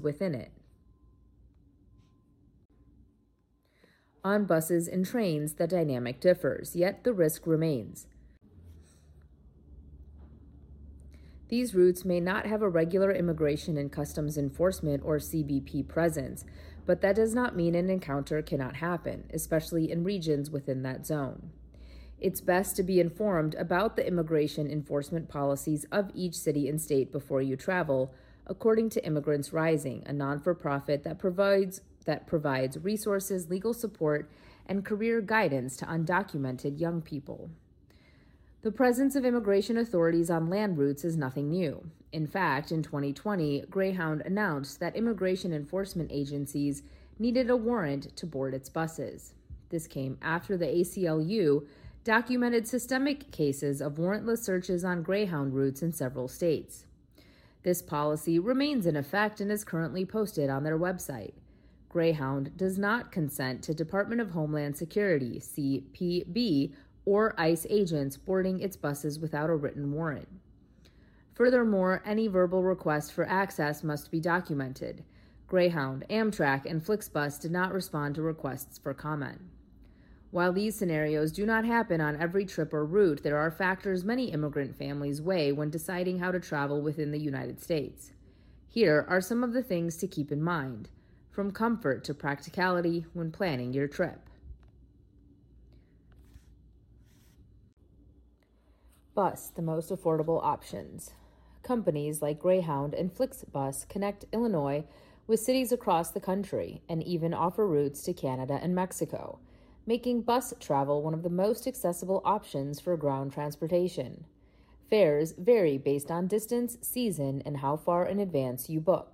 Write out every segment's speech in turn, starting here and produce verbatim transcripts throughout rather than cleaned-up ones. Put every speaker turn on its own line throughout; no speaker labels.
within it. On buses and trains, the dynamic differs, yet the risk remains. These routes may not have a regular Immigration and Customs Enforcement or C B P presence, but that does not mean an encounter cannot happen, especially in regions within that zone. It's best to be informed about the immigration enforcement policies of each city and state before you travel, according to Immigrants Rising, a non-for-profit that provides that provides resources, legal support, and career guidance to undocumented young people. The presence of immigration authorities on land routes is nothing new. In fact, in twenty twenty, Greyhound announced that immigration enforcement agencies needed a warrant to board its buses. This came after the A C L U documented systemic cases of warrantless searches on Greyhound routes in several states. This policy remains in effect and is currently posted on their website. Greyhound does not consent to Department of Homeland Security, C P B, or ICE agents boarding its buses without a written warrant. Furthermore, any verbal request for access must be documented. Greyhound, Amtrak, and Flixbus did not respond to requests for comment. While these scenarios do not happen on every trip or route, there are factors many immigrant families weigh when deciding how to travel within the United States. Here are some of the things to keep in mind, from comfort to practicality when planning your trip. Bus, the most affordable options. Companies like Greyhound and Flixbus connect Illinois with cities across the country and even offer routes to Canada and Mexico, making bus travel one of the most accessible options for ground transportation. Fares vary based on distance, season, and how far in advance you book.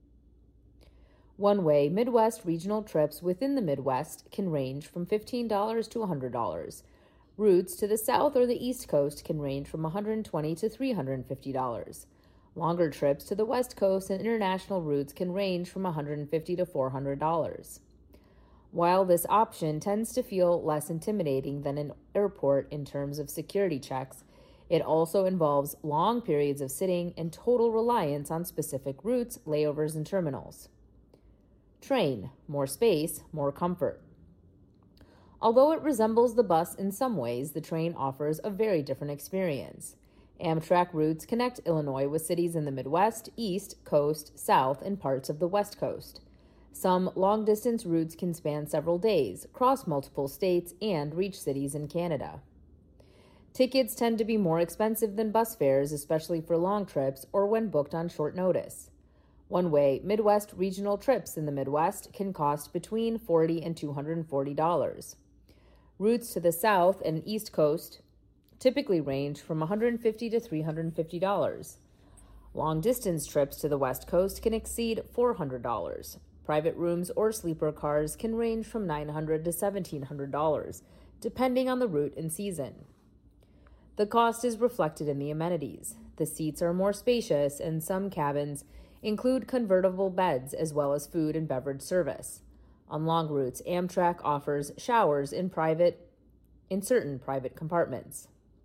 One-way Midwest regional trips within the Midwest can range from fifteen dollars to one hundred dollars. Routes to the South or the East Coast can range from one hundred twenty dollars to three hundred fifty dollars. Longer trips to the West Coast and international routes can range from one hundred fifty dollars to four hundred dollars. While this option tends to feel less intimidating than an airport in terms of security checks, it also involves long periods of sitting and total reliance on specific routes, layovers, and terminals. Train, more space, more comfort. Although it resembles the bus in some ways, the train offers a very different experience. Amtrak routes connect Illinois with cities in the Midwest, East Coast, South, and parts of the West Coast. Some long-distance routes can span several days, cross multiple states, and reach cities in Canada. Tickets tend to be more expensive than bus fares, especially for long trips or when booked on short notice. One-way Midwest regional trips in the Midwest can cost between forty dollars and two hundred forty dollars. Routes to the South and East Coast typically range from one hundred fifty dollars to three hundred fifty dollars. Long-distance trips to the West Coast can exceed four hundred dollars. Private rooms or sleeper cars can range from nine hundred dollars to seventeen hundred dollars, depending on the route and season. The cost is reflected in the amenities. The seats are more spacious, and some cabins include convertible beds as well as food and beverage service. On long routes, Amtrak offers showers in private in certain private compartments.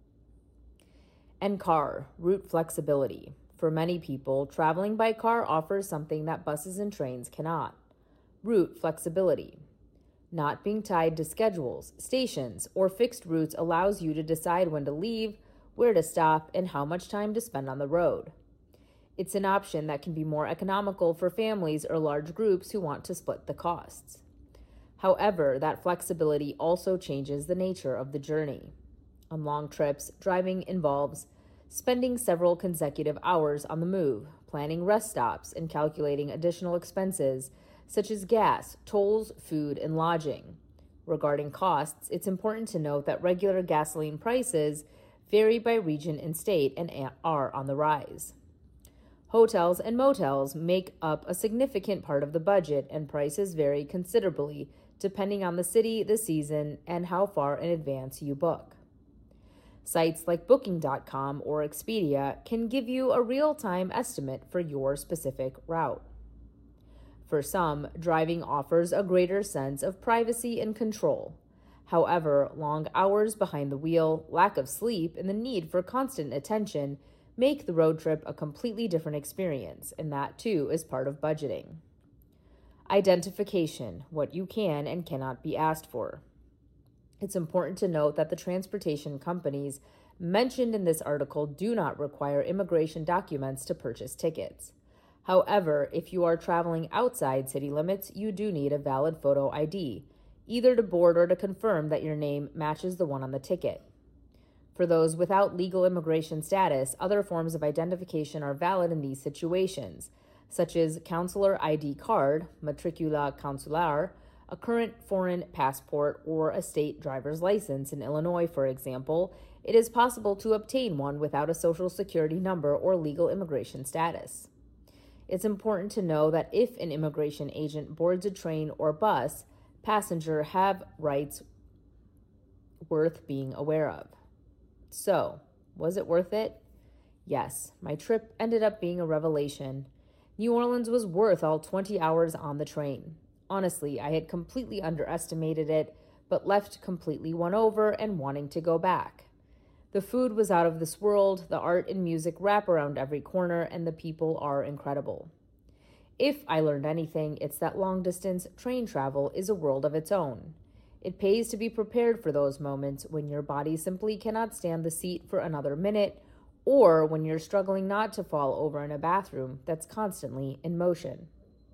And car, route flexibility. For many people, traveling by car offers something that buses and trains cannot: route flexibility. Not being tied to schedules, stations, or fixed routes allows you to decide when to leave, where to stop, and how much time to spend on the road. It's an option that can be more economical for families or large groups who want to split the costs. However, that flexibility also changes the nature of the journey. On long trips, driving involves spending several consecutive hours on the move, planning rest stops, and calculating additional expenses such as gas, tolls, food, and lodging. Regarding costs, it's important to note that regular gasoline prices vary by region and state and are on the rise. Hotels and motels make up a significant part of the budget, and prices vary considerably depending on the city, the season, and how far in advance you book. Sites like Booking dot com or Expedia can give you a real-time estimate for your specific route. For some, driving offers a greater sense of privacy and control. However, long hours behind the wheel, lack of sleep, and the need for constant attention make the road trip a completely different experience, and that too is part of budgeting. Identification, what you can and cannot be asked for. It's important to note that the transportation companies mentioned in this article do not require immigration documents to purchase tickets. However, if you are traveling outside city limits, you do need a valid photo I D, either to board or to confirm that your name matches the one on the ticket. For those without legal immigration status, other forms of identification are valid in these situations, such as consular I D card, matricula consular, a current foreign passport, or a state driver's license. In Illinois, for example, it is possible to obtain one without a social security number or legal immigration status. It's important to know that if an immigration agent boards a train or bus, passengers have rights worth being aware of. So, was it worth it? Yes, my trip ended up being a revelation. New Orleans was worth all twenty hours on the train. Honestly, I had completely underestimated it, but left completely won over and wanting to go back. The food was out of this world, the art and music wrap around every corner, and the people are incredible. If I learned anything, it's that long-distance train travel is a world of its own. It pays to be prepared for those moments when your body simply cannot stand the seat for another minute, or when you're struggling not to fall over in a bathroom that's constantly in motion.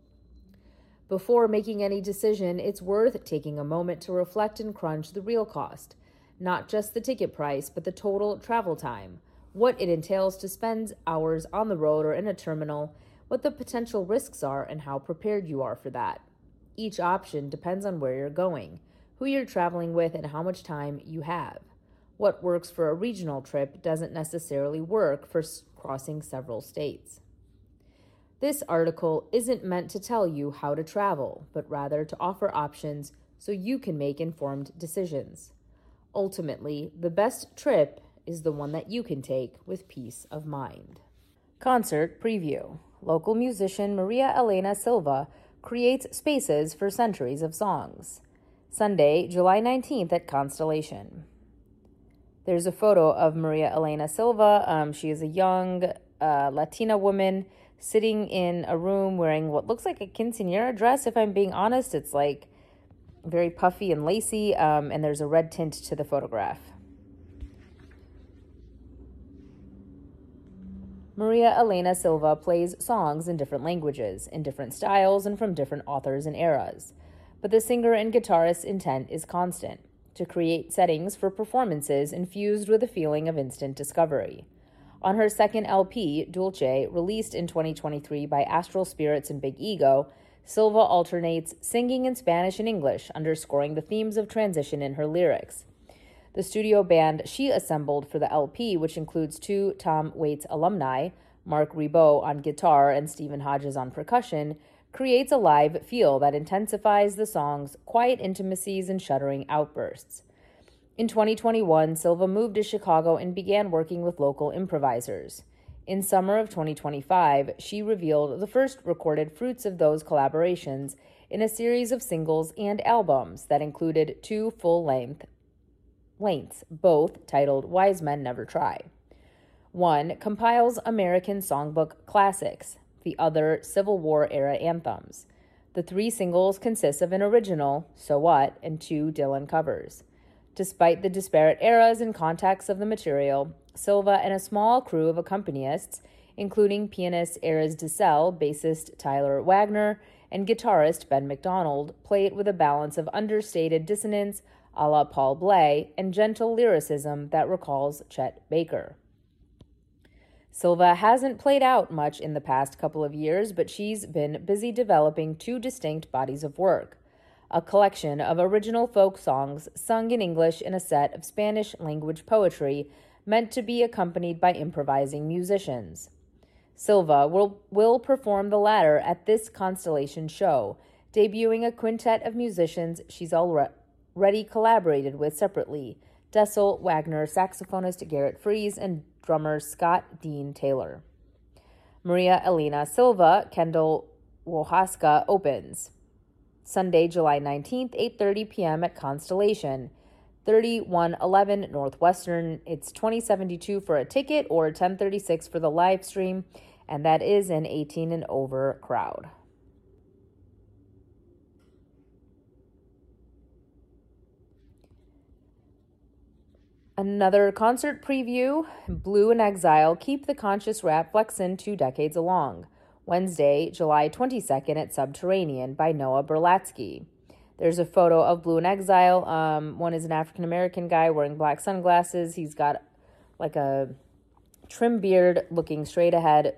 Before making any decision, it's worth taking a moment to reflect and crunch the real cost, not just the ticket price, but the total travel time, what it entails to spend hours on the road or in a terminal, what the potential risks are, and how prepared you are for that. Each option depends on where you're going, who you're traveling with, and how much time you have. What works for a regional trip doesn't necessarily work for crossing several states. This article isn't meant to tell you how to travel, but rather to offer options so you can make informed decisions. Ultimately, the best trip is the one that you can take with peace of mind. Concert preview. Local musician Maria Elena Silva creates spaces for centuries of songs. Sunday, July nineteenth at Constellation. There's a photo of Maria Elena Silva. Um, she is a young uh, Latina woman sitting in a room wearing what looks like a quinceañera dress. If I'm being honest, it's like very puffy and lacy, um, and there's a red tint to the photograph. Maria Elena Silva plays songs in different languages, in different styles, and from different authors and eras. But the singer and guitarist's intent is constant, to create settings for performances infused with a feeling of instant discovery. On her second L P, Dulce, released in twenty twenty-three by Astral Spirits and Big Ego, Silva alternates singing in Spanish and English, underscoring the themes of transition in her lyrics. The studio band she assembled for the L P, which includes two Tom Waits alumni, Mark Ribot on guitar and Stephen Hodges on percussion, creates a live feel that intensifies the song's quiet intimacies and shuddering outbursts. In twenty twenty-one, Silva moved to Chicago and began working with local improvisers. In summer of twenty twenty-five, she revealed the first recorded fruits of those collaborations in a series of singles and albums that included two full-length lengths, both titled Wise Men Never Try. One compiles American songbook classics, the other Civil War-era anthems. The three singles consist of an original, So What, and two Dylan covers. Despite the disparate eras and contexts of the material, Silva and a small crew of accompanists, including pianist Erez DeSalle, bassist Tyler Wagner, and guitarist Ben McDonald, play it with a balance of understated dissonance a la Paul Bley and gentle lyricism that recalls Chet Baker. Silva hasn't played out much in the past couple of years, but she's been busy developing two distinct bodies of work. A collection of original folk songs sung in English in a set of Spanish-language poetry meant to be accompanied by improvising musicians. Silva will, will perform the latter at this Constellation show, debuting a quintet of musicians she's already collaborated with separately, Dessel, Wagner, saxophonist Garrett Fries, and drummer Scott Dean Taylor. Maria Elena Silva, Kendall Wohaska opens. Sunday, July nineteenth, eight thirty p.m. at Constellation. thirty-one eleven Northwestern. It's twenty seventy-two for a ticket or ten thirty-six for the live stream, and that is an eighteen and over crowd. Another concert preview, Blue in Exile keep the conscious rap flexin' two decades along. Wednesday, July twenty-second at Subterranean by Noah Berlatsky. There's a photo of Blue in Exile. Um, one is an African-American guy wearing black sunglasses. He's got like a trim beard looking straight ahead,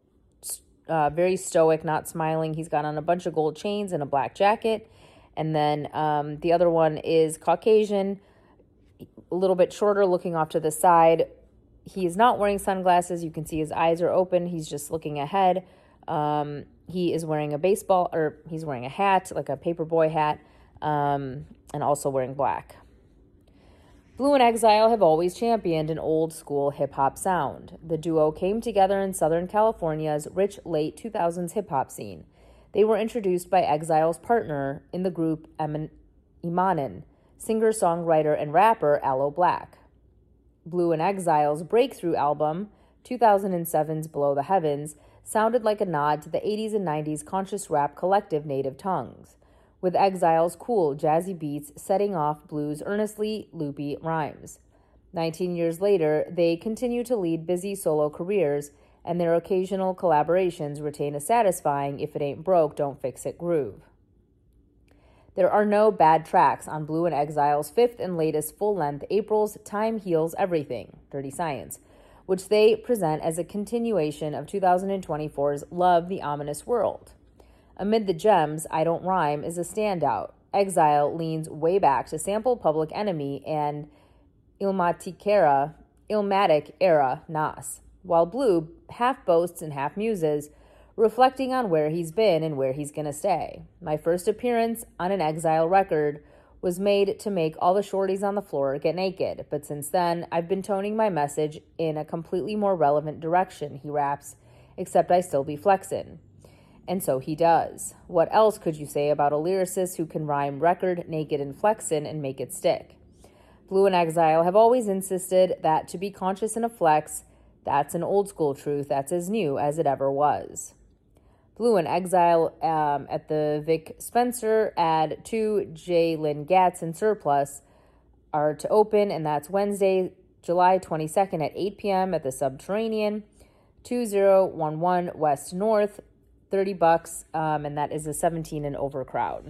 uh, very stoic, not smiling. He's got on a bunch of gold chains and a black jacket. And then um, the other one is Caucasian, a little bit shorter, looking off to the side. He is not wearing sunglasses. You can see his eyes are open. He's just looking ahead. Um, he is wearing a baseball, or he's wearing a hat, like a paperboy hat, um, and also wearing black. Blue in Exile have always championed an old-school hip-hop sound. The duo came together in Southern California's rich late two thousands hip-hop scene. They were introduced by Exile's partner in the group, Emin- Imanen, singer-songwriter and rapper Aloe Blacc. Blue in Exile's breakthrough album, two thousand seven's Below the Heavens, sounded like a nod to the eighties and nineties conscious rap collective Native Tongues, with Exile's cool, jazzy beats setting off Blue's earnestly loopy rhymes. Nineteen years later, they continue to lead busy solo careers, and their occasional collaborations retain a satisfying if it ain't broke, don't fix it groove. There are no bad tracks on Blue in Exile's fifth and latest full-length April's Time Heals Everything, Dirty Science, which they present as a continuation of two thousand twenty-four's Love the Ominous World. Amid the gems, I Don't Rhyme is a standout. Exile leans way back to sample Public Enemy and Illmatic era, Illmatic era Nas, while Blue half boasts and half muses, reflecting on where he's been and where he's going to stay. My first appearance on an Exile record was made to make all the shorties on the floor get naked, but since then, I've been toning my message in a completely more relevant direction, he raps, except I still be flexin'. And so he does. What else could you say about a lyricist who can rhyme record, naked, and flexin' and make it stick? Blue in Exile have always insisted that to be conscious in a flex, that's an old school truth that's as new as it ever was. Blue in Exile um, at the Vic Spencer ad two, J. Lynn Gatz and Surplus are to open, and that's Wednesday, July twenty-second at eight p.m. at the Subterranean, two thousand eleven West North, thirty bucks, um, and that is a seventeen and over crowd.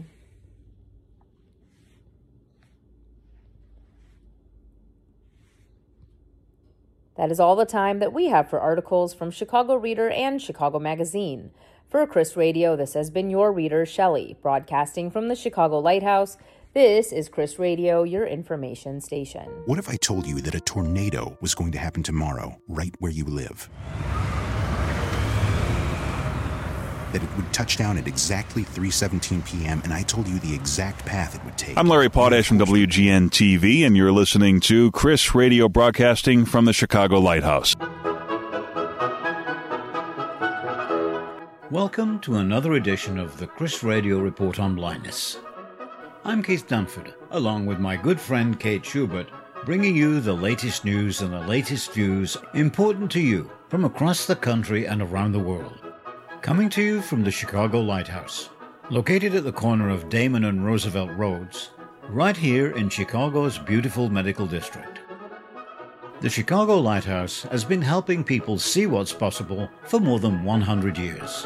That is all the time that we have for articles from Chicago Reader and Chicago Magazine. For Chris Radio, this has been your reader, Shelley, broadcasting from the Chicago Lighthouse. This is Chris Radio, your information station.
What if I told you that a tornado was going to happen tomorrow, right where you live? That it would touch down at exactly three seventeen p.m., and I told you the exact path it would take.
I'm Larry Potash from W G N T V, and you're listening to Chris Radio, broadcasting from the Chicago Lighthouse.
Welcome to another edition of the Chris Radio Report on Blindness. I'm Keith Dunford, along with my good friend Kate Schubert, bringing you the latest news and the latest views important to you from across the country and around the world. Coming to you from the Chicago Lighthouse, located at the corner of Damon and Roosevelt Roads, right here in Chicago's beautiful medical district. The Chicago Lighthouse has been helping people see what's possible for more than one hundred years.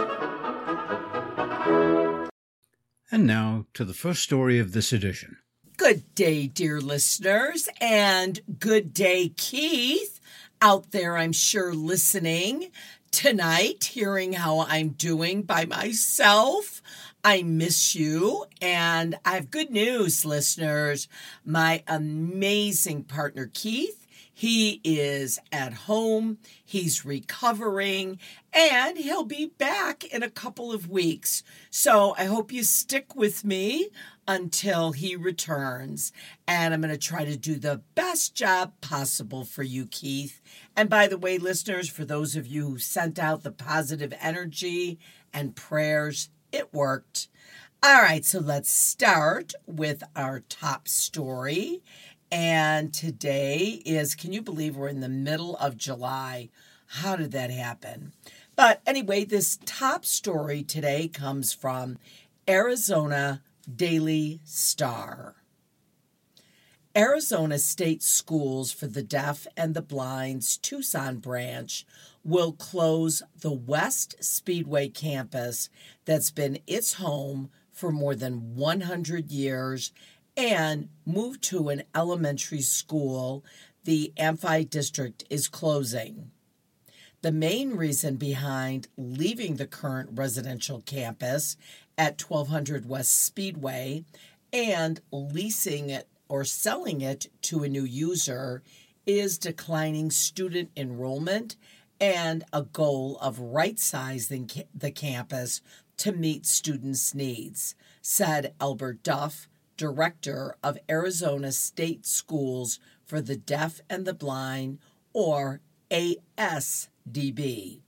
And now to the first story of this edition.
Good day, dear listeners, and good day, Keith, out there, I'm sure, listening tonight, hearing how I'm doing by myself. I miss you, and I have good news, listeners. My amazing partner, Keith, he is at home, he's recovering, and he'll be back in a couple of weeks. So I hope you stick with me until he returns. And I'm going to try to do the best job possible for you, Keith. And by the way, listeners, for those of you who sent out the positive energy and prayers, it worked. All right, so let's start with our top story. And today is, can you believe we're in the middle of July? How did that happen? But anyway, this top story today comes from Arizona Daily Star. Arizona State Schools for the Deaf and the Blind's Tucson branch will close the West Speedway campus that's been its home for more than one hundred years and move to an elementary school the Amphi District is closing. The main reason behind leaving the current residential campus at twelve hundred West Speedway and leasing it or selling it to a new user is declining student enrollment and a goal of right-sizing the campus to meet students' needs, said Albert Duff, Director of Arizona State Schools for the Deaf and the Blind, or A S D B.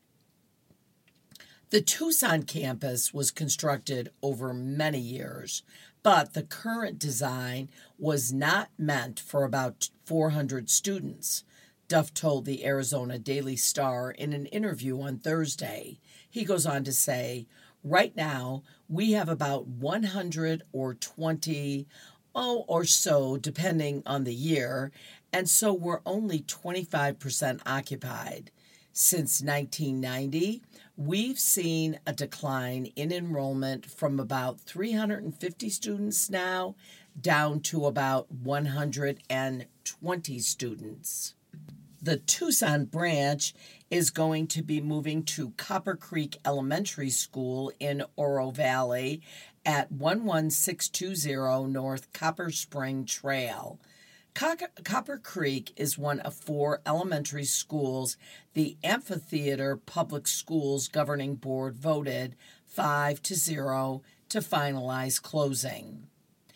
The Tucson campus was constructed over many years, but the current design was not meant for about four hundred students, Duff told the Arizona Daily Star in an interview on Thursday. He goes on to say, right now, we have about one hundred or twenty, oh, or so, depending on the year, and so we're only twenty-five percent occupied. Since nineteen ninety, we've seen a decline in enrollment from about three hundred fifty students now down to about one hundred twenty students. The Tucson branch is going to be moving to Copper Creek Elementary School in Oro Valley at one one six two zero North Copper Spring Trail. Copper Creek is one of four elementary schools the Amphitheater Public Schools Governing Board voted five to zero to finalize closing.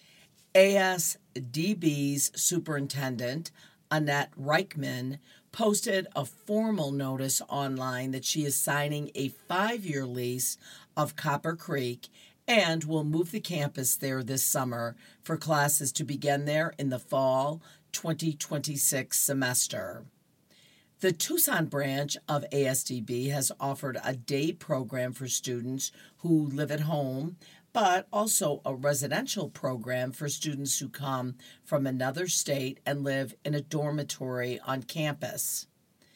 A S D B's superintendent, Annette Reichman, posted a formal notice online that she is signing a five-year lease of Copper Creek and will move the campus there this summer for classes to begin there in the fall twenty twenty-six semester. The Tucson branch of A S D B has offered a day program for students who live at home, but also a residential program for students who come from another state and live in a dormitory on campus.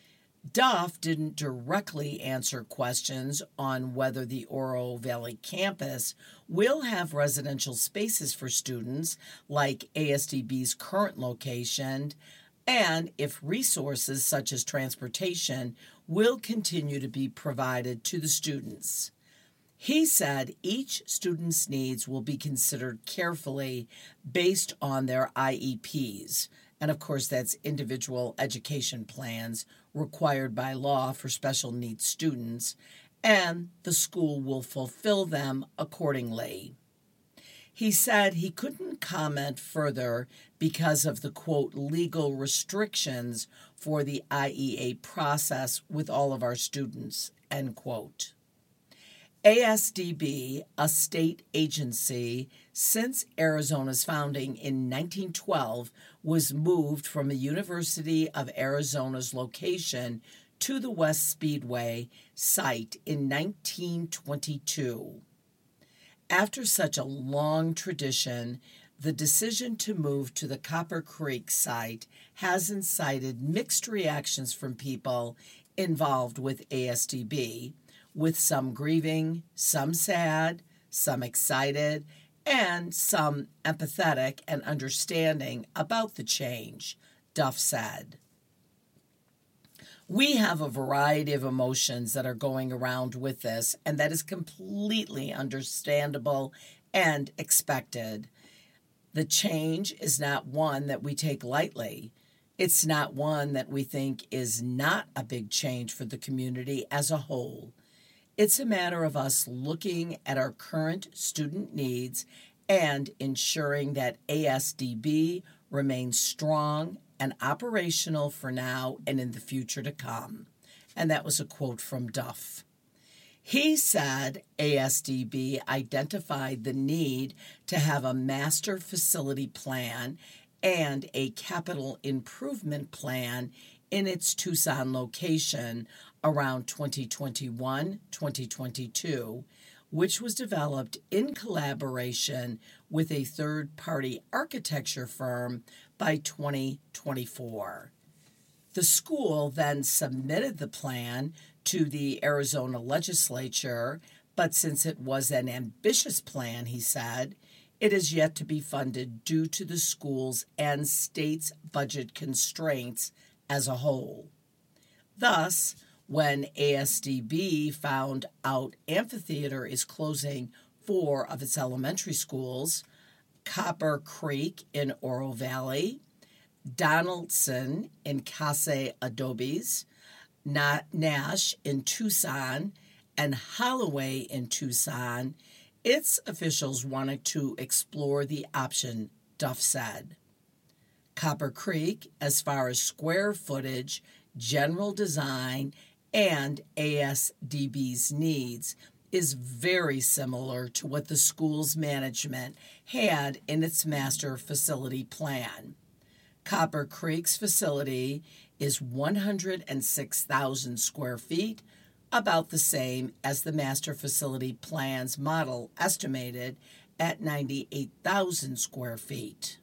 Duff didn't directly answer questions on whether the Oro Valley campus will have residential spaces for students like A S D B's current location, and if resources such as transportation will continue to be provided to the students. He said each student's needs will be considered carefully based on their I E Ps, and of course that's individual education plans required by law for special needs students, and the school will fulfill them accordingly. He said he couldn't comment further because of the, quote, legal restrictions for the I E A process with all of our students, end quote. A S D B, a state agency since Arizona's founding in nineteen twelve, was moved from the University of Arizona's location to the West Speedway site in nineteen twenty-two. After such a long tradition, the decision to move to the Copper Creek site has incited mixed reactions from people involved with A S D B, with some grieving, some sad, some excited, and some empathetic and understanding about the change, Duff said. We have a variety of emotions that are going around with this, and that is completely understandable and expected. The change is not one that we take lightly. It's not one that we think is not a big change for the community as a whole. It's a matter of us looking at our current student needs and ensuring that A S D B remains strong and operational for now and in the future to come. And that was a quote from Duff. He said A S D B identified the need to have a master facility plan and a capital improvement plan in its Tucson location around twenty twenty-one to twenty twenty-two, which was developed in collaboration with a third-party architecture firm by twenty twenty-four. The school then submitted the plan to the Arizona legislature, but since it was an ambitious plan, he said, it is yet to be funded due to the school's and state's budget constraints as a whole. Thus, when A S D B found out Amphitheater is closing four of its elementary schools, Copper Creek in Oro Valley, Donaldson in Casa Adobes, Nash in Tucson, and Holloway in Tucson, its officials wanted to explore the option, Duff said. Copper Creek, as far as square footage, general design, and A S D B's needs, is very similar to what the school's management had in its master facility plan. Copper Creek's facility is one hundred six thousand square feet, about the same as the master facility plan's model estimated at ninety-eight thousand square feet.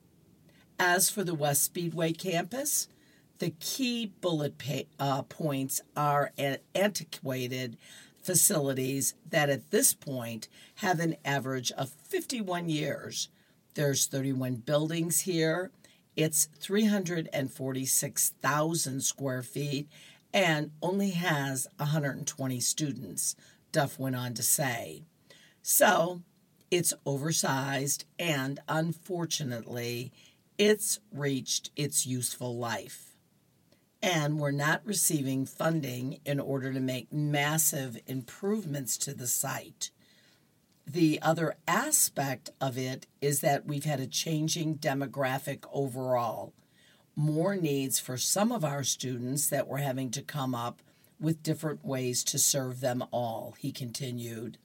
As for the West Speedway campus, the key bullet pa- uh, points are an antiquated facilities that at this point have an average of fifty-one years. There's thirty-one buildings here. It's three hundred forty-six thousand square feet and only has one hundred twenty students, Duff went on to say. So, it's oversized and, unfortunately, it's reached its useful life. And we're not receiving funding in order to make massive improvements to the site. The other aspect of it is that we've had a changing demographic overall. More needs for some of our students that we're having to come up with different ways to serve them all, he continued.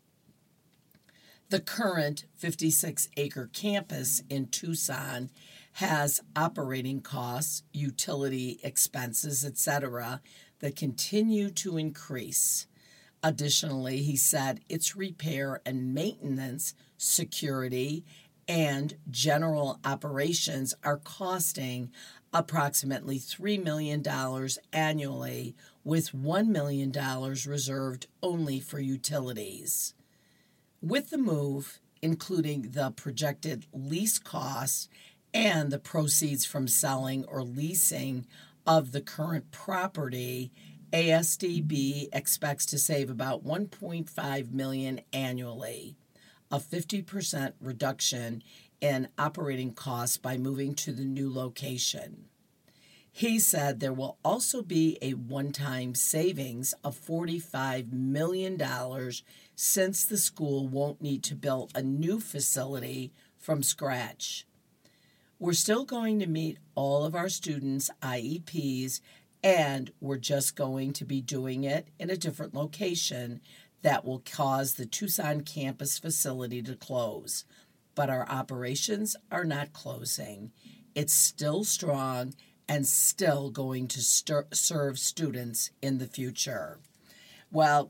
The current fifty-six acre campus in Tucson has operating costs, utility expenses, et cetera, that continue to increase. Additionally, he said its repair and maintenance, security, and general operations are costing approximately three million dollars annually, with one million dollars reserved only for utilities. With the move, including the projected lease costs and the proceeds from selling or leasing of the current property, A S D B expects to save about one point five million dollars annually, a fifty percent reduction in operating costs by moving to the new location. He said there will also be a one-time savings of forty-five million dollars since the school won't need to build a new facility from scratch. We're still going to meet all of our students' I E Ps, and we're just going to be doing it in a different location that will cause the Tucson campus facility to close. But our operations are not closing. It's still strong and still going to stir- serve students in the future. Well,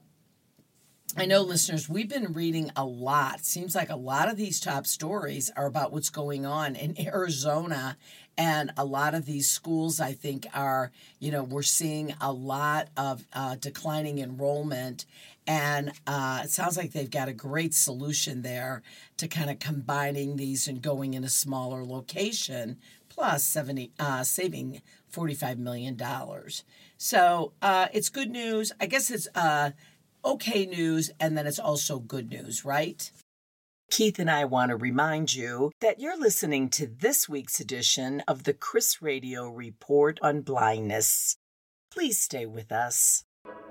I know, listeners, we've been reading a lot. Seems like a lot of these top stories are about what's going on in Arizona. And a lot of these schools, I think, are, you know, we're seeing a lot of uh, declining enrollment. And uh, it sounds like they've got a great solution there to kind of combining these and going in a smaller location, plus seventy, uh, saving forty-five million dollars. So uh, it's good news. I guess it's uh, okay news, and then it's also good news, right? Keith and I want to remind you that you're listening to this week's edition of the Chris Radio Report on Blindness. Please stay with us.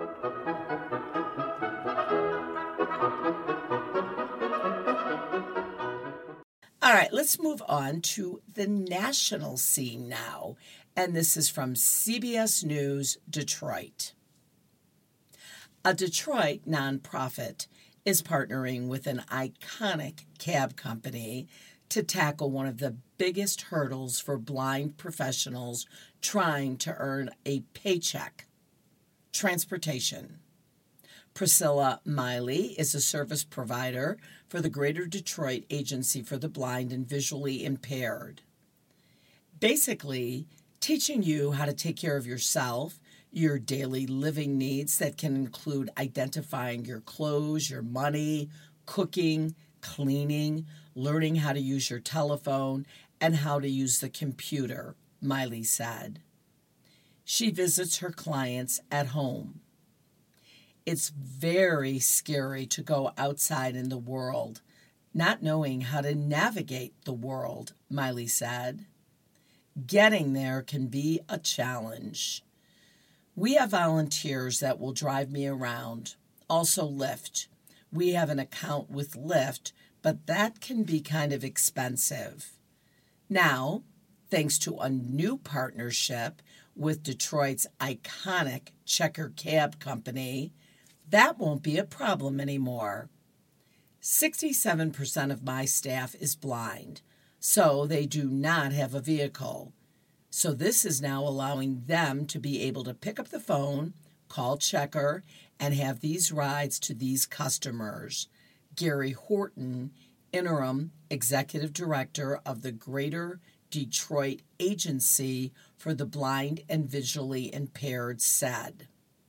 All right, let's move on to the national scene now. And this is from C B S News, Detroit. A Detroit nonprofit is partnering with an iconic cab company to tackle one of the biggest hurdles for blind professionals trying to earn a paycheck: transportation. Priscilla Miley is a service provider for the Greater Detroit Agency for the Blind and Visually Impaired. Basically, teaching you how to take care of yourself, your daily living needs that can include identifying your clothes, your money, cooking, cleaning, learning how to use your telephone, and how to use the computer, Miley said. She visits her clients at home. It's very scary to go outside in the world, not knowing how to navigate the world, Miley said. Getting there can be a challenge. We have volunteers that will drive me around, also Lyft. We have an account with Lyft, but that can be kind of expensive. Now, thanks to a new partnership with Detroit's iconic Checker Cab Company, that won't be a problem anymore. sixty-seven percent of my staff is blind, so they do not have a vehicle. So this is now allowing them to be able to pick up the phone, call Checker, and have these rides to these customers. Gary Horton, Interim Executive Director of the Greater Detroit Agency for the Blind and Visually Impaired, said.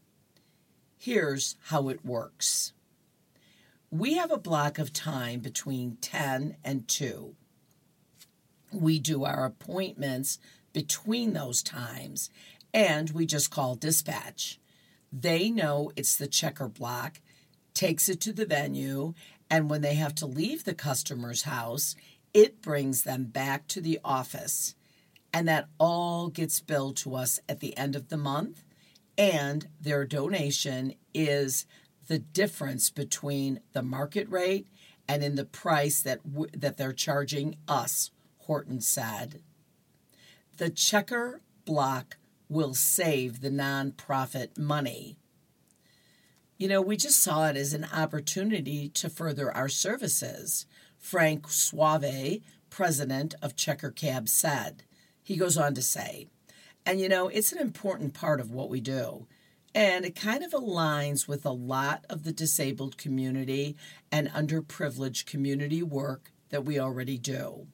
Here's how it works. We have a block of time between ten and two. We do our appointments between those times, and we just call dispatch. They know it's the Checker block, takes it to the venue, and when they have to leave the customer's house, it brings them back to the office. And that all gets billed to us at the end of the month, and their donation is the difference between the market rate and in the price that w- that they're charging us, Horton said. The Checker block will save the nonprofit money. You know, we just saw it as an opportunity to further our services, Frank Suave, president of Checker Cab, said. He goes on to say, and you know, it's an important part of what we do, and it kind of aligns with a lot of the disabled community and underprivileged community work that we already do.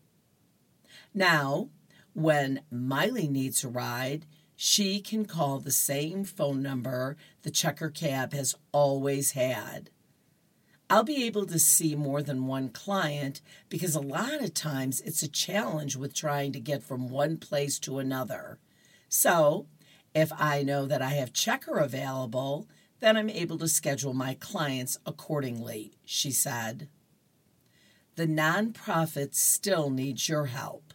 Now, when Miley needs a ride, she can call the same phone number the Checker Cab has always had. I'll be able to see more than one client because a lot of times it's a challenge with trying to get from one place to another. So, if I know that I have Checker available, then I'm able to schedule my clients accordingly, she said. The nonprofit still needs your help.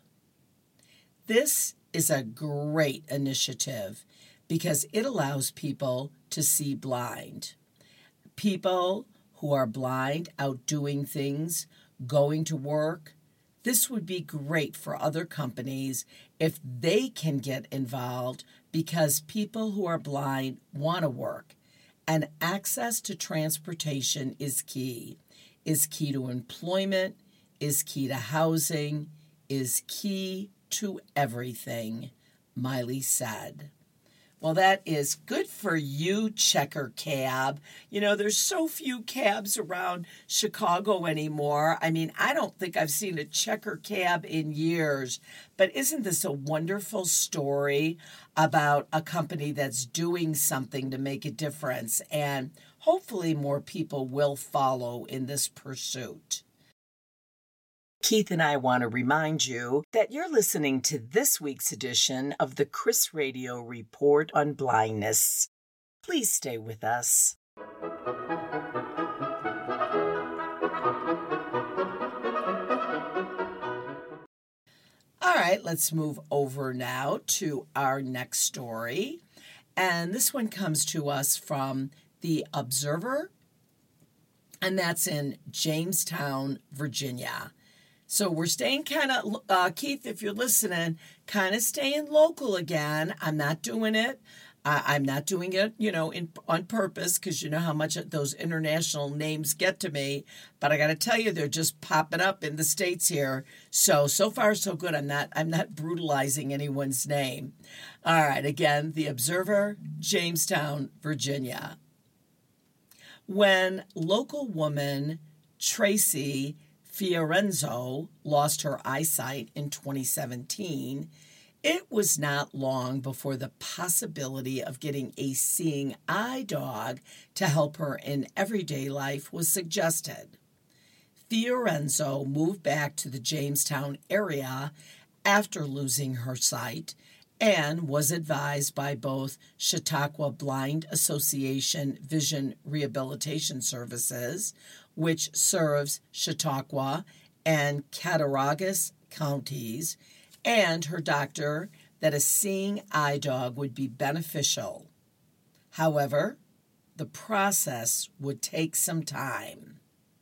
This is a great initiative because it allows people to see blind. People who are blind out doing things, going to work. This would be great for other companies if they can get involved because people who are blind want to work. And access to transportation is key. Is key to employment, is key to housing, is key to everything, Miley said. Well, that is good for you, Checker Cab. You know, there's so few cabs around Chicago anymore. I mean, I don't think I've seen a Checker Cab in years. But isn't this a wonderful story about a company that's doing something to make a difference? And hopefully more people will follow in this pursuit. Keith and I want to remind you that you're listening to this week's edition of the Chris Radio Report on Blindness. Please stay with us. All right, let's move over now to our next story. And this one comes to us from the Observer, and that's in Jamestown, Virginia. So we're staying kind of, uh, Keith, if you're listening, kind of staying local again. I'm not doing it I, I'm not doing it, you know, in, on purpose, because you know how much those international names get to me. But I got to tell you, they're just popping up in the States here. So, so far, so good. I'm not, I'm not brutalizing anyone's name. All right. Again, The Observer, Jamestown, Virginia. When local woman Tracy Fiorenzo lost her eyesight in twenty seventeen, it was not long before the possibility of getting a seeing eye dog to help her in everyday life was suggested. Fiorenzo moved back to the Jamestown area after losing her sight and was advised by both Chautauqua Blind Association Vision Rehabilitation Services, which serves Chautauqua and Cattaraugus counties, and her doctor that a seeing eye dog would be beneficial. However, the process would take some time.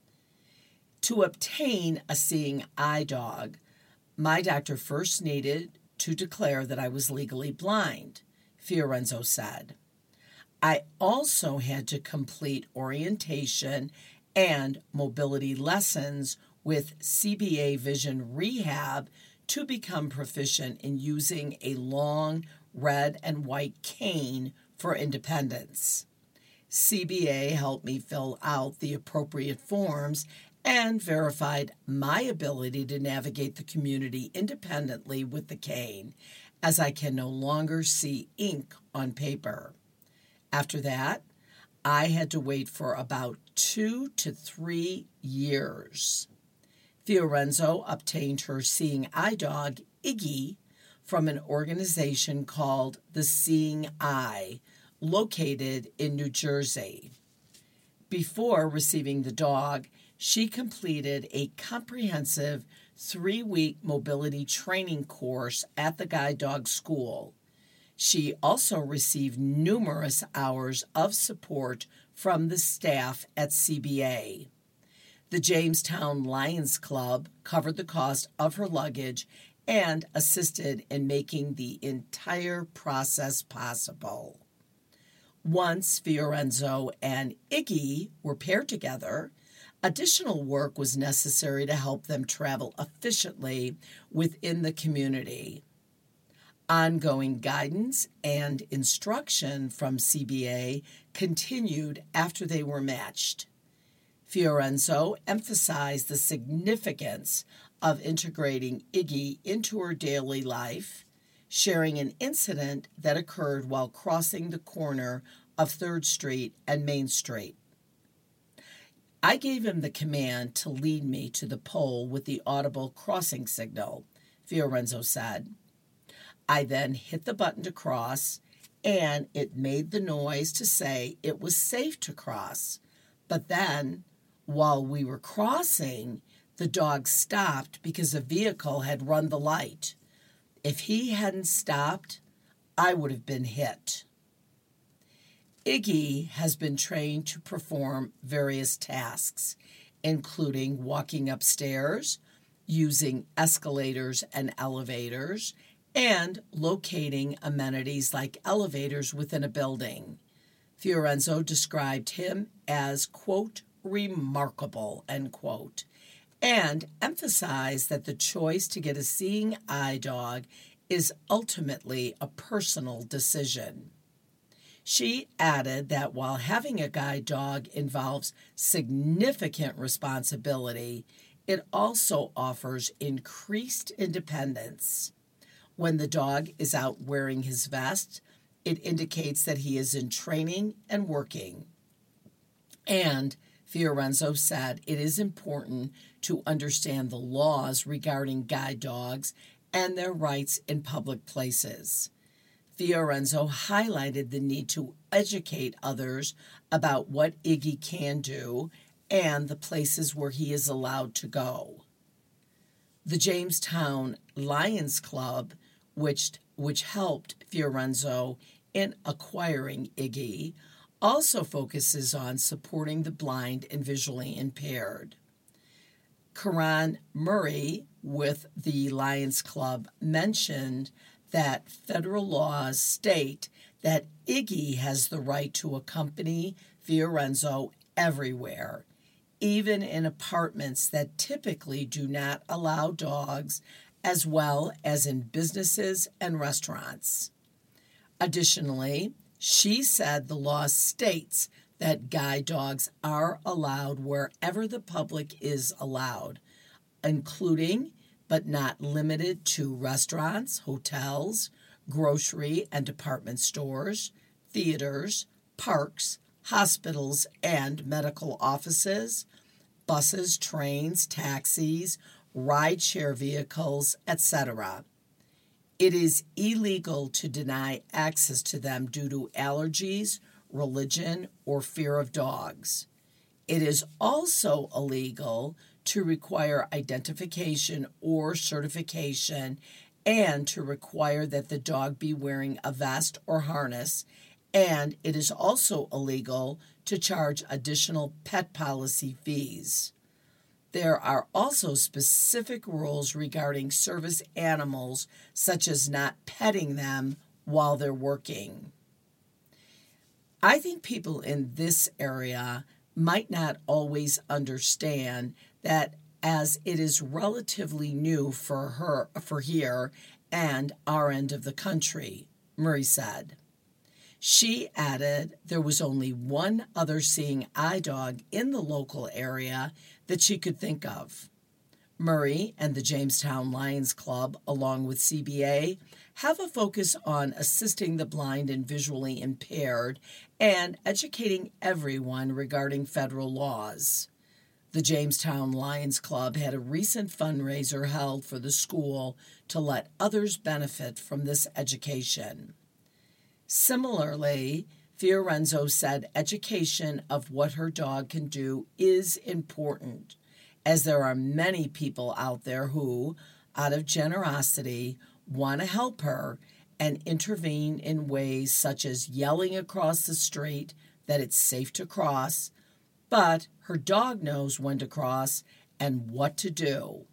To obtain a seeing eye dog, my doctor first needed to declare that I was legally blind, Fiorenzo said. I also had to complete orientation and mobility lessons with C B A Vision Rehab to become proficient in using a long red and white cane for independence. C B A helped me fill out the appropriate forms and verified my ability to navigate the community independently with the cane, as I can no longer see ink on paper. After that, I had to wait for about two to three years. Fiorenzo obtained her seeing eye dog, Iggy, from an organization called the Seeing Eye, located in New Jersey. Before receiving the dog, she completed a comprehensive three-week mobility training course at the Guide Dog School. She also received numerous hours of support from the staff at C B A. The Jamestown Lions Club covered the cost of her luggage and assisted in making the entire process possible. Once Fiorenzo and Iggy were paired together, additional work was necessary to help them travel efficiently within the community. Ongoing guidance and instruction from C B A continued after they were matched. Fiorenzo emphasized the significance of integrating Iggy into her daily life, sharing an incident that occurred while crossing the corner of third Street and Main Street. I gave him the command to lead me to the pole with the audible crossing signal, Fiorenzo said. I then hit the button to cross, and it made the noise to say it was safe to cross. But then, while we were crossing, the dog stopped because a vehicle had run the light. If he hadn't stopped, I would have been hit. Iggy has been trained to perform various tasks, including walking upstairs, using escalators and elevators, and locating amenities like elevators within a building. Fiorenzo described him as, quote, remarkable, end quote, and emphasized that the choice to get a seeing eye dog is ultimately a personal decision. She added that while having a guide dog involves significant responsibility, it also offers increased independence. When the dog is out wearing his vest, it indicates that he is in training and working. And Fiorenzo said it is important to understand the laws regarding guide dogs and their rights in public places. Fiorenzo highlighted the need to educate others about what Iggy can do and the places where he is allowed to go. The Jamestown Lions Club, which, which helped Fiorenzo in acquiring Iggy, also focuses on supporting the blind and visually impaired. Karan Murray with the Lions Club mentioned that federal laws state that Iggy has the right to accompany Fiorenzo everywhere, even in apartments that typically do not allow dogs, as well as in businesses and restaurants. Additionally, she said the law states that guide dogs are allowed wherever the public is allowed, including but not limited to restaurants, hotels, grocery and department stores, theaters, parks, hospitals and medical offices, buses, trains, taxis, ride-share vehicles, et cetera. It is illegal to deny access to them due to allergies, religion, or fear of dogs. It is also illegal to require identification or certification and to require that the dog be wearing a vest or harness, and it is also illegal to charge additional pet policy fees. There are also specific rules regarding service animals, such as not petting them while they're working. I think people in this area might not always understand that, as it is relatively new for her for here and our end of the country, Murray said. She added there was only one other seeing eye dog in the local area that she could think of. Murray and the Jamestown Lions Club, along with C B A, have a focus on assisting the blind and visually impaired and educating everyone regarding federal laws. The Jamestown Lions Club had a recent fundraiser held for the school to let others benefit from this education. Similarly, Fiorenzo said education of what her dog can do is important, as there are many people out there who, out of generosity, want to help her and intervene in ways such as yelling across the street that it's safe to cross, but her dog knows when to cross and what to do.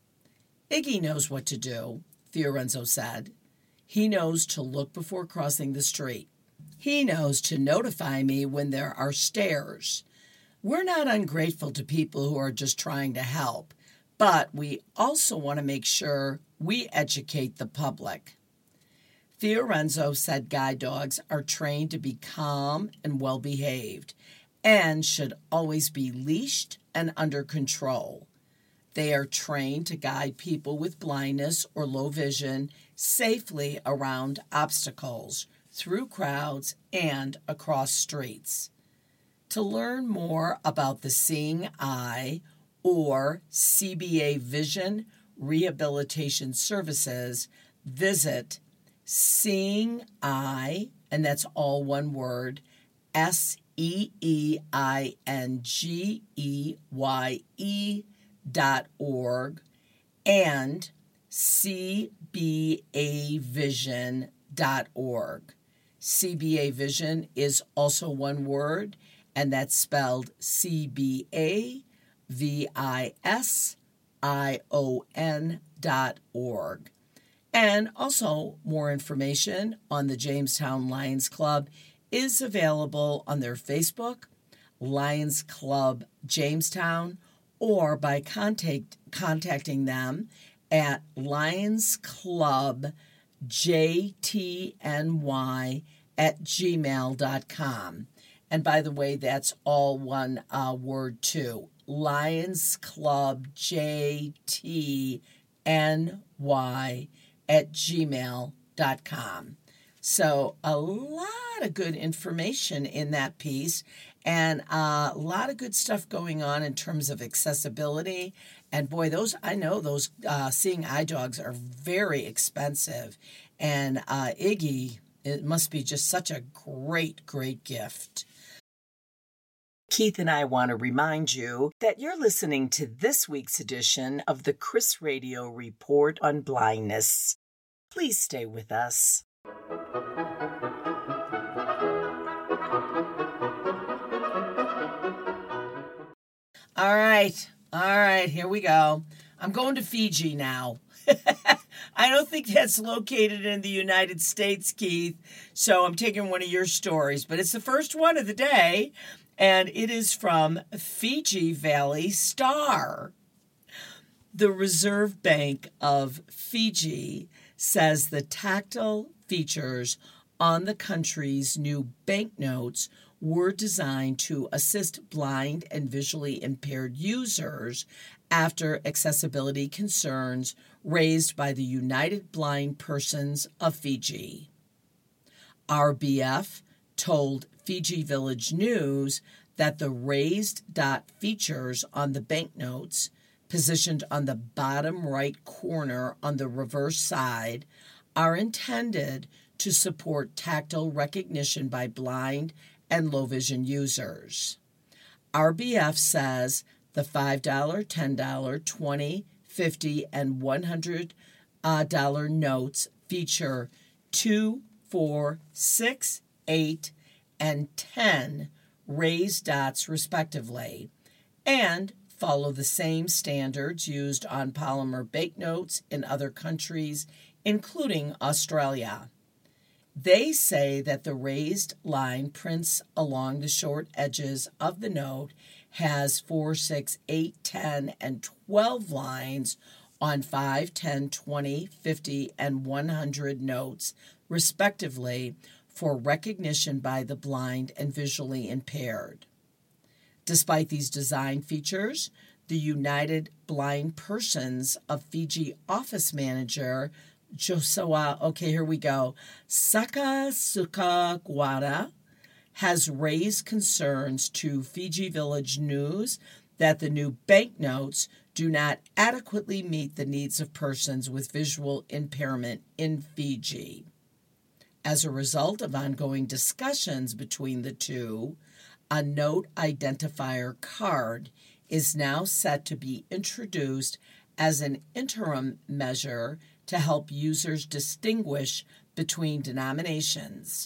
Iggy knows what to do, Fiorenzo said. He knows to look before crossing the street. He knows to notify me when there are stairs. We're not ungrateful to people who are just trying to help, but we also want to make sure we educate the public. Fiorenzo said guide dogs are trained to be calm and well-behaved and should always be leashed and under control. They are trained to guide people with blindness or low vision safely around obstacles, through crowds, and across streets. To learn more about the Seeing Eye or C B A Vision Rehabilitation Services, visit Seeing Eye, and that's all one word, S E E I N G E Y E dot org, and C B A Vision dot org. C B A Vision is also one word, and that's spelled C B A V I S I O N dot org. And also, more information on the Jamestown Lions Club is available on their Facebook, Lions Club Jamestown, or by contact, contacting them at Lions Club J T N Y at gmail dot com. And by the way, that's all one uh, word too. Lions Club J T N Y at gmail dot com. So a lot of good information in that piece, and uh, a lot of good stuff going on in terms of accessibility. And boy, those I know those uh, seeing eye dogs are very expensive. And uh, Iggy, it must be just such a great, great gift. Keith and I want to remind you that you're listening to this week's edition of the Chris Radio Report on Blindness. Please stay with us. All right, all right, here we go. I'm going to Fiji now. I don't think that's located in the United States, Keith. So I'm taking one of your stories, but it's the first one of the day, and it is from Fiji Valley Star. The Reserve Bank of Fiji says the tactile features on the country's new banknotes were designed to assist blind and visually impaired users after accessibility concerns raised by the United Blind Persons of Fiji. R B F told Fiji Village News that the raised dot features on the banknotes, positioned on the bottom right corner on the reverse side, are intended to support tactile recognition by blind and low vision users. R B F says the five dollars, ten dollars, twenty dollars, fifty dollars, and one hundred dollars notes feature two, four, six, eight, and ten raised dots respectively, and follow the same standards used on polymer banknotes in other countries, including Australia. They say that the raised line prints along the short edges of the note has four, six, eight, ten, and twelve lines on five, ten, twenty, fifty, and one hundred notes, respectively, for recognition by the blind and visually impaired. Despite these design features, the United Blind Persons of Fiji office manager Joshua, okay, here we go, Sakasukagwada, has raised concerns to Fiji Village News that the new banknotes do not adequately meet the needs of persons with visual impairment in Fiji. As a result of ongoing discussions between the two, a note identifier card is now set to be introduced as an interim measure to help users distinguish between denominations.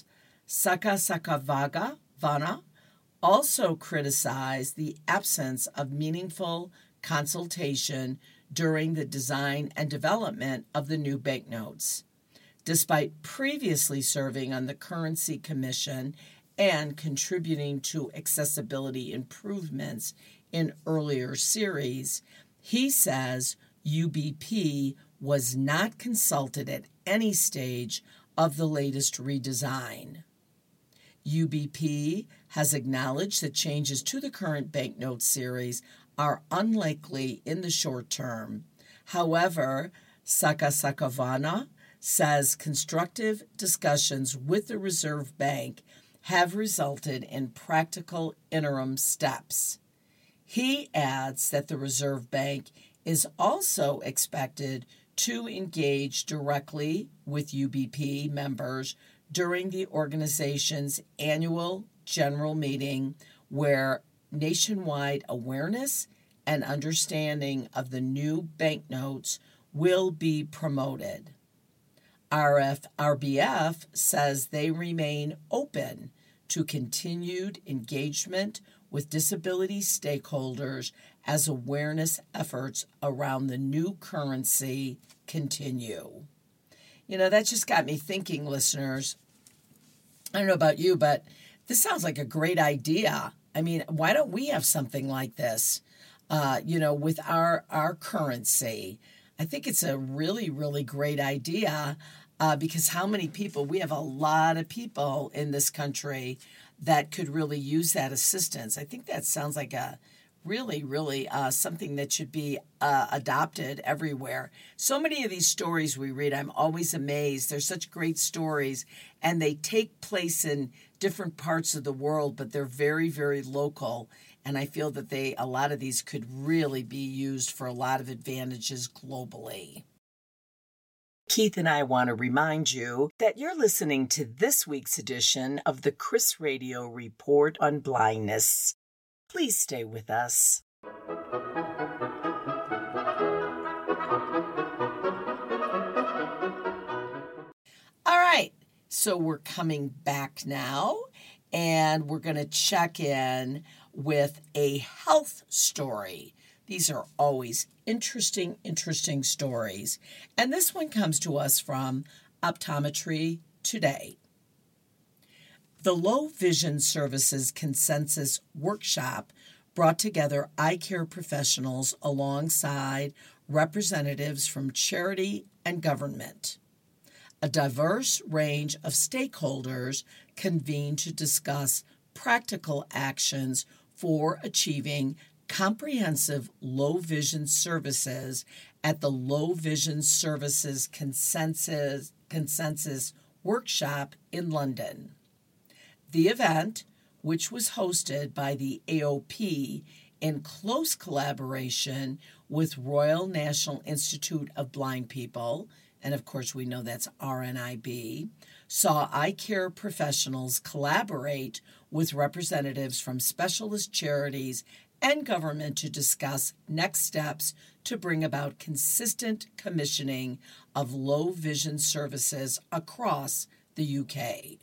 Sakasakavaga Vana also criticized the absence of meaningful consultation during the design and development of the new banknotes. Despite previously serving on the Currency Commission and contributing to accessibility improvements in earlier series, he says U B P was not consulted at any stage of the latest redesign. U B P has acknowledged that changes to the current banknote series are unlikely in the short term. However, Sakasakavana says constructive discussions with the Reserve Bank have resulted in practical interim steps. He adds that the Reserve Bank is also expected to engage directly with U B P members during the organization's annual general meeting, where nationwide awareness and understanding of the new banknotes will be promoted. R F R B F says they remain open to continued engagement with disability stakeholders as awareness efforts around the new currency continue. You know, that just got me thinking, listeners. I don't know about you, but this sounds like a great idea. I mean, why don't we have something like this, uh, you know, with our, our currency? I think it's a really, really great idea uh, because how many people, we have a lot of people in this country that could really use that assistance. I think that sounds like a really, really uh, something that should be uh, adopted everywhere. So many of these stories we read, I'm always amazed. They're such great stories, and they take place in different parts of the world, but they're very, very local. And I feel that they, a lot of these could really be used for a lot of advantages globally. Keith and I want to remind you that you're listening to this week's edition of the Chris Radio Report on Blindness. Please stay with us. All right, so we're coming back now, and we're going to check in with a health story. These are always interesting, interesting stories. And this one comes to us from Optometry Today. The Low Vision Services Consensus Workshop brought together eye care professionals alongside representatives from charity and government. A diverse range of stakeholders convened to discuss practical actions for achieving comprehensive low vision services at the Low Vision Services Consensus, Consensus Workshop in London. The event, which was hosted by the A O P in close collaboration with Royal National Institute of Blind People, and of course we know that's R N I B, saw eye care professionals collaborate with representatives from specialist charities and government to discuss next steps to bring about consistent commissioning of low vision services across the U K.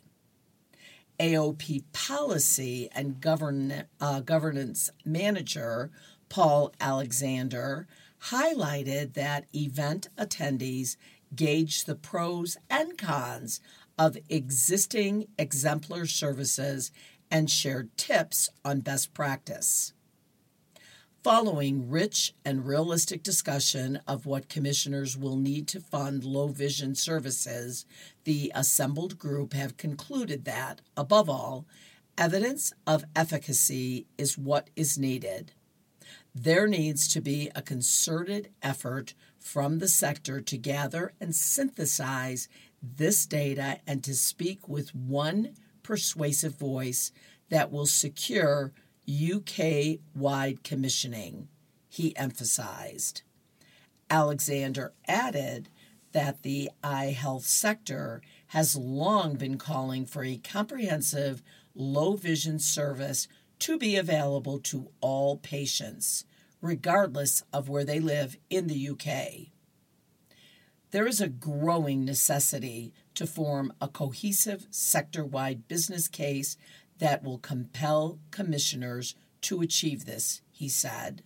A O P Policy and Govern, uh, Governance Manager Paul Alexander highlighted that event attendees gauged the pros and cons of existing exemplar services and shared tips on best practice. Following rich and realistic discussion of what commissioners will need to fund low vision services, the assembled group have concluded that, above all, evidence of efficacy is what is needed. There needs to be a concerted effort from the sector to gather and synthesize this data and to speak with one persuasive voice that will secure U K-wide commissioning, he emphasized. Alexander added that the eye health sector has long been calling for a comprehensive low vision service to be available to all patients, regardless of where they live in the U K. There is a growing necessity to form a cohesive sector-wide business case that will compel commissioners to achieve this, he said.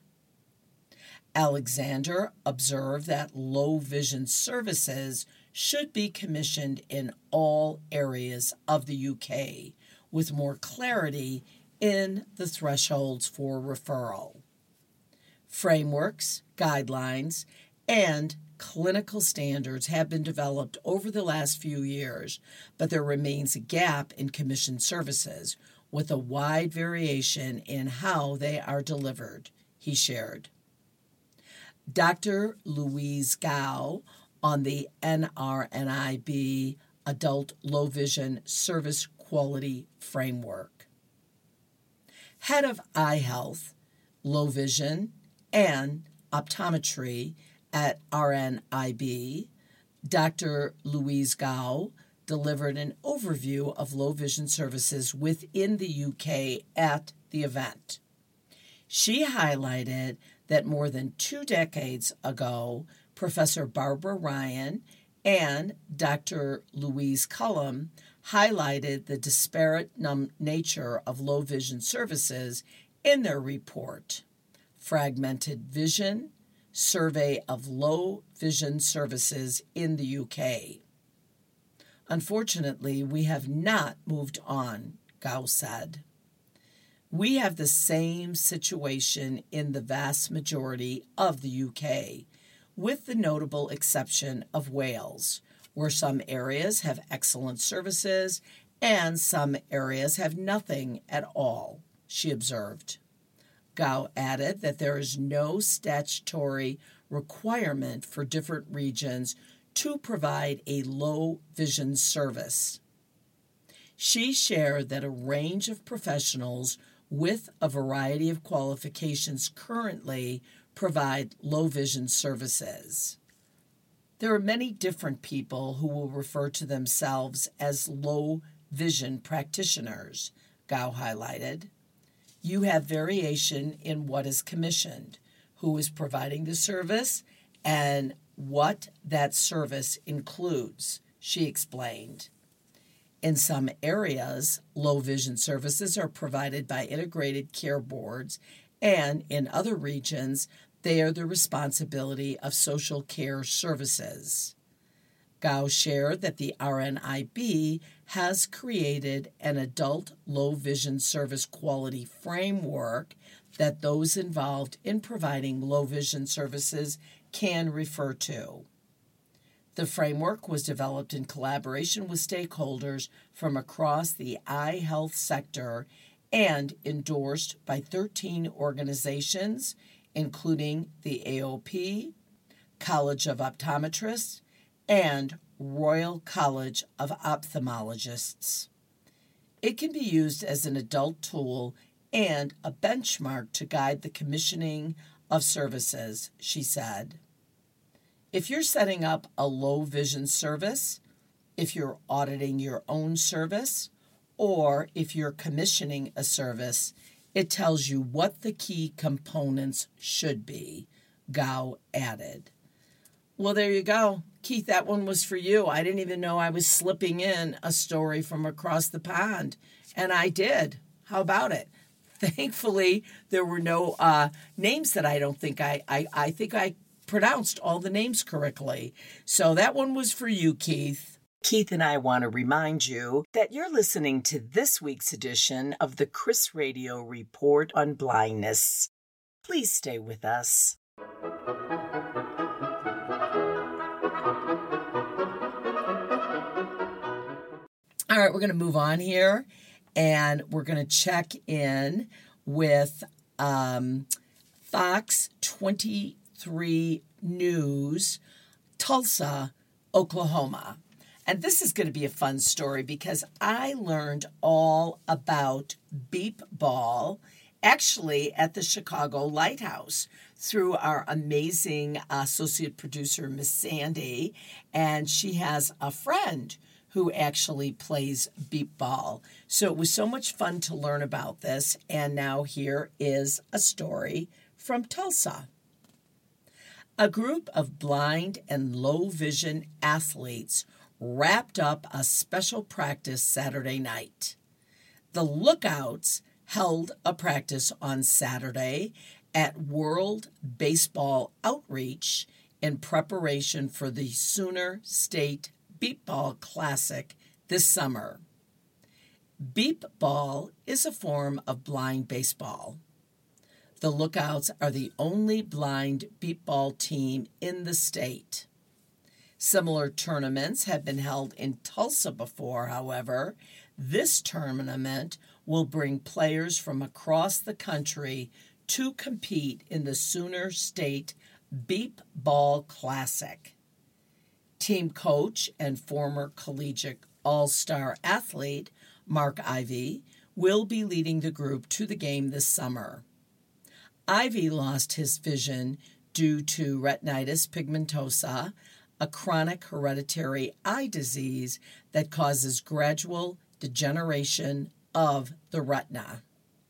Alexander observed that low vision services should be commissioned in all areas of the U K, with more clarity in the thresholds for referral. Frameworks, guidelines, and clinical standards have been developed over the last few years, but there remains a gap in commissioned services with a wide variation in how they are delivered, he shared. Doctor Louise Gao on the N R N I B Adult Low Vision Service Quality Framework. Head of Eye Health, Low Vision, and Optometry at R N I B, Doctor Louise Gao delivered an overview of low vision services within the U K at the event. She highlighted that more than two decades ago, Professor Barbara Ryan and Doctor Louise Cullum highlighted the disparate num- nature of low vision services in their report, Fragmented Vision, Survey of Low Vision Services in the U K. Unfortunately, we have not moved on, Gao said. We have the same situation in the vast majority of the U K, with the notable exception of Wales, where some areas have excellent services and some areas have nothing at all, she observed. Gao added that there is no statutory requirement for different regions to provide a low vision service. She shared that a range of professionals with a variety of qualifications currently provide low vision services. There are many different people who will refer to themselves as low vision practitioners, Gao highlighted. You have variation in what is commissioned, who is providing the service, and what that service includes, she explained. In some areas, low vision services are provided by integrated care boards, and in other regions, They are the responsibility of social care services. Gao shared that the R N I B has created an adult low vision service quality framework that those involved in providing low vision services can refer to. The framework was developed in collaboration with stakeholders from across the eye health sector and endorsed by thirteen organizations, including the A O P, College of Optometrists, and Royal College of Ophthalmologists. It can be used as an adult tool and a benchmark to guide the commissioning of services, she said. If you're setting up a low vision service, if you're auditing your own service, or if you're commissioning a service, it tells you what the key components should be, Gao added. Well, there you go. Keith, that one was for you. I didn't even know I was slipping in a story from across the pond, and I did. How about it? Thankfully, there were no uh, names that I don't think I, I, I think I pronounced all the names correctly. So that one was for you, Keith. Keith and I want to remind you that you're listening to this week's edition of the Chris Radio Report on Blindness. Please stay with us. All right, we're going to move on here, and we're going to check in with um, Fox twenty-three News, Tulsa, Oklahoma. And this is going to be a fun story because I learned all about beep ball actually at the Chicago Lighthouse through our amazing associate producer, Miss Sandy, and she has a friend who actually plays beep ball. So it was so much fun to learn about this, and now here is a story from Tulsa. A group of blind and low vision athletes wrapped up a special practice Saturday night. The Lookouts held a practice on Saturday at World Baseball Outreach in preparation for the Sooner State Beep Ball Classic this summer. Beep ball is a form of blind baseball. The Lookouts are the only blind beep ball team in the state. Similar tournaments have been held in Tulsa before, however. This tournament will bring players from across the country to compete in the Sooner State Beep Ball Classic. Team coach and former collegiate all-star athlete Mark Ivy will be leading the group to the game this summer. Ivy lost his vision due to retinitis pigmentosa, a chronic hereditary eye disease that causes gradual degeneration of the retina.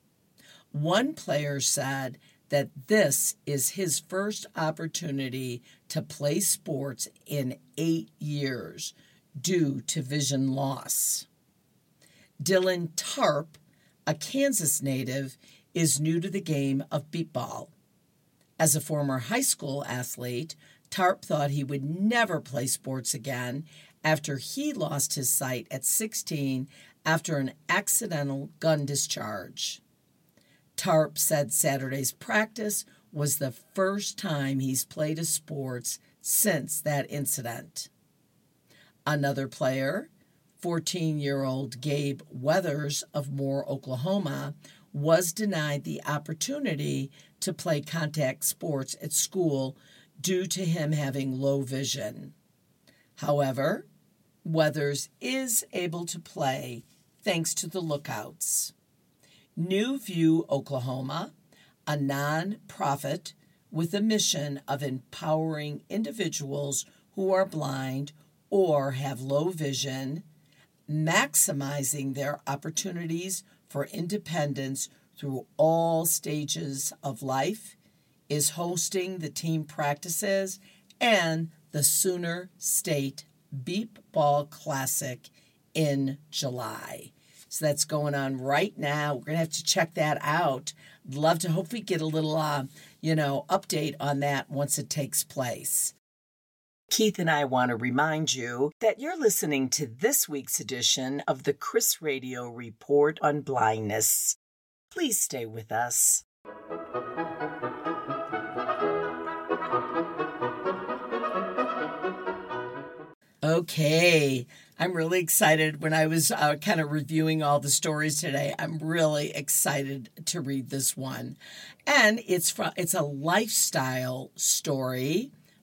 One player said that this is his first opportunity to play sports in eight years due to vision loss. Dylan Tarp, a Kansas native, is new to the game of beep ball. As a former high school athlete, Tarp thought he would never play sports again after he lost his sight at sixteen after an accidental gun discharge. Tarp said Saturday's practice was the first time he's played a sports since that incident. Another player, fourteen-year-old Gabe Weathers of Moore, Oklahoma, was denied the opportunity to play contact sports at school due to him having low vision. However, Weathers is able to play thanks to the Lookouts. New View Oklahoma, a non-profit with a mission of empowering individuals who are blind or have low vision, maximizing their opportunities for independence through all stages of life, is hosting the team practices and the Sooner State Beep Ball Classic in July. So that's going on right now. We're going to have to check that out. I'd love to hopefully get a little uh, you know, update on that once it takes place. Keith and I want to remind you that you're listening to this week's edition of the Chris Radio Report on Blindness. Please stay with us. Okay, I'm really excited. When I was uh, kind of reviewing all the stories today, I'm really excited to read this one. And it's from, it's a lifestyle story.